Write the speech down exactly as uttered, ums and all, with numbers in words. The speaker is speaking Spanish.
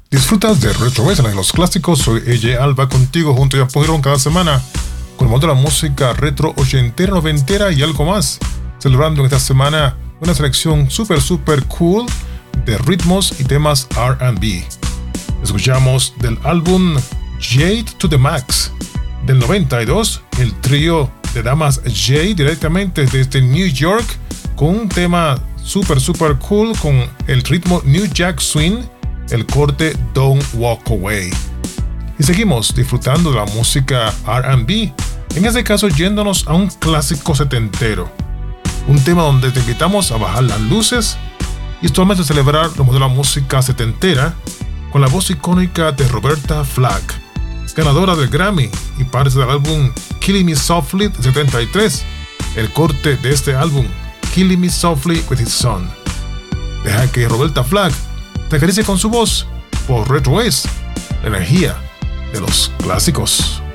Disfrutas de Retro West, de los clásicos. Soy A J Alba contigo junto a Poirón cada semana con el mundo de la música retro, ochentera, noventera y algo más. Celebrando en esta semana una selección super super cool de ritmos y temas R and B. Escuchamos del álbum Jade to the Max del noventa y dos, el trío de damas Jade directamente desde New York con un tema super super cool con el ritmo New Jack Swing, el corte Don't Walk Away. Y seguimos disfrutando de la música R and B, en este caso yéndonos a un clásico setentero, un tema donde te invitamos a bajar las luces y solamente celebrar lo de la música setentera con la voz icónica de Roberta Flack, ganadora del Grammy y parte del álbum Killing Me Softly de setenta y tres, el corte de este álbum Killing Me Softly with His Son. Deja que Roberta Flack te acaricie con su voz por Retro West, la energía de los clásicos.